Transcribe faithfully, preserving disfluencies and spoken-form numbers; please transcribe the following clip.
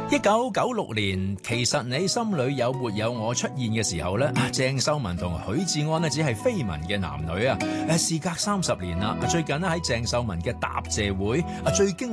一九九六年，其實你心裏有沒有我出現嘅時候呢，鄭秀文同許志安呢只係緋聞嘅男女啊。誒，事隔三十年啦，最近呢喺鄭秀文嘅答謝會啊，最經